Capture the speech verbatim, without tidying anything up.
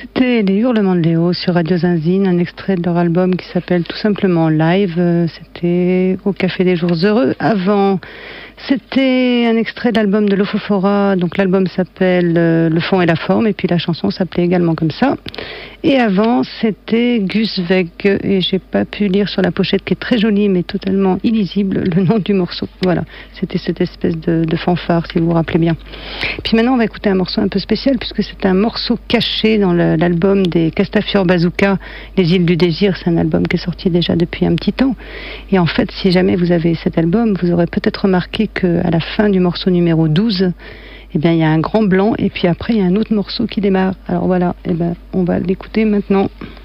C'était Les Hurlements de Léo sur Radio Zinzine, un extrait de leur album qui s'appelle tout simplement Live. C'était au Café des Jours Heureux. Avant, c'était un extrait de l'album de Lofofora. Donc l'album s'appelle Le fond et la forme, et puis la chanson s'appelait également comme ça. Et avant, c'était Gus Weg, et j'ai pas pu lire sur la pochette qui est très jolie mais totalement illisible le nom du morceau. Voilà, c'était cette espèce de, de fanfare, si vous vous rappelez bien. Puis maintenant, on va écouter un morceau un peu spécial puisque c'est un morceau caché dans le, l'album des Castafiore Bazooka, Les Îles du Désir. C'est un album qui est sorti déjà depuis un petit temps. Et en fait, si jamais vous avez cet album, vous aurez peut-être remarqué qu'à la fin du morceau numéro douze, eh bien, il y a un grand blanc et puis après, il y a un autre morceau qui démarre. Alors voilà, eh ben, on va l'écouter maintenant.